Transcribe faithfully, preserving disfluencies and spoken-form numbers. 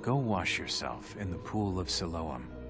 Go wash yourself in the pool of Siloam.